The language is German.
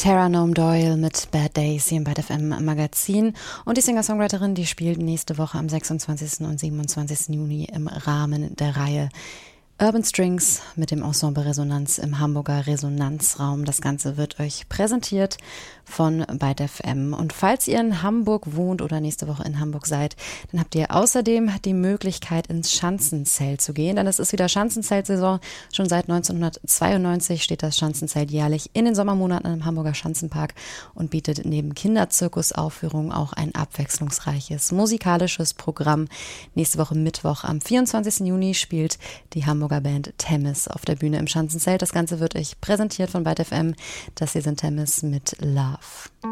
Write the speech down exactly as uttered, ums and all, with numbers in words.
Tara Noam Doyle mit Bad Days hier im Byte F M Magazin. Und die Singer-Songwriterin, die spielt nächste Woche am sechsundzwanzigsten und siebenundzwanzigsten Juni im Rahmen der Reihe Urban Strings mit dem Ensemble Resonanz im Hamburger Resonanzraum. Das Ganze wird euch präsentiert von Byte F M. Und falls ihr in Hamburg wohnt oder nächste Woche in Hamburg seid, dann habt ihr außerdem die Möglichkeit, ins Schanzenzelt zu gehen. Denn es ist wieder Schanzenzeltsaison. Schon seit neunzehnhundertzweiundneunzig steht das Schanzenzelt jährlich in den Sommermonaten im Hamburger Schanzenpark und bietet neben Kinderzirkusaufführungen auch ein abwechslungsreiches musikalisches Programm. Nächste Woche Mittwoch am vierundzwanzigsten Juni spielt die Hamburger Band Temis auf der Bühne im Schanzenzelt. Das Ganze wird euch präsentiert von Byte F M. Das hier sind Temis mit Love.